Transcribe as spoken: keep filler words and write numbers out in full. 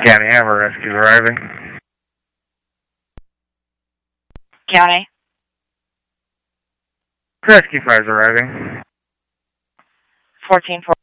County Hammer Rescue arriving. County. Rescue fire's arriving. fourteen four.